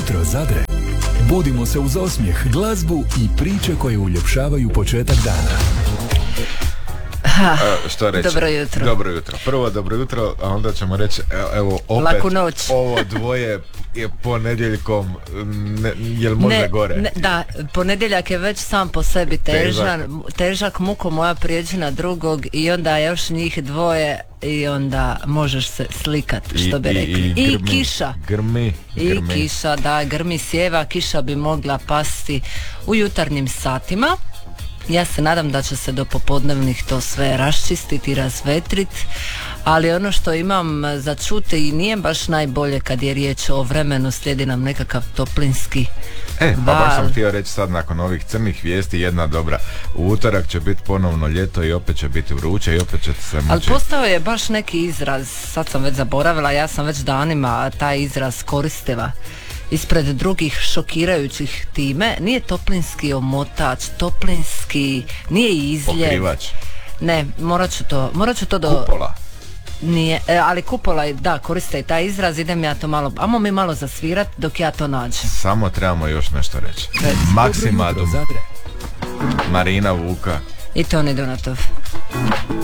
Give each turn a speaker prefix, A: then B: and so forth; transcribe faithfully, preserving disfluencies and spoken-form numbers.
A: jutro Zadre. Budimo se uz osmijeh, glazbu i priče koje uljepšavaju početak dana.
B: Ha, A, što reći?
C: Dobro jutro.
B: Dobro jutro. Prvo dobro jutro, a onda ćemo reći, evo, opet,
C: laku noć.
B: Ovo dvoje je ponedjeljkom, ne, jel može
C: ne,
B: gore?
C: Ne, da, ponedjeljak je već sam po sebi težan,
B: težak,
C: težak muko moja prijeđi na drugog i onda još njih dvoje i onda možeš se slikat, što bi
B: I,
C: rekli.
B: I, i,
C: I
B: grmi,
C: kiša.
B: Grmi, grmi.
C: I kiša, da, grmi sjeva, kiša bi mogla pasti u jutarnjim satima. Ja se nadam da će se do popodnevnih to sve raščistiti i razvetriti, ali ono što imam za čuti i nije baš najbolje kad je riječ o vremenu, slijedi nam nekakav toplinski
B: E, pa
C: val.
B: baš sam htio reći sad nakon ovih crnih vijesti jedna dobra. U utorak će biti ponovno ljeto i opet će biti vruće i opet će se moći...
C: Ali postao je baš neki izraz, sad sam već zaboravila, ja sam već danima taj izraz koristila ispred drugih šokirajućih time. Nije toplinski omotač, toplinski, nije izljev.
B: Pokrivač.
C: Ne, morat ću to, morat ću to do...
B: Kupola.
C: Nije, e, ali kupola, da, koriste i taj izraz, idem ja to malo, amo mi malo zasvirat dok ja to nađem.
B: Samo trebamo još nešto reći. Maksimadum, Marina Vuka
C: i Toni Donatov.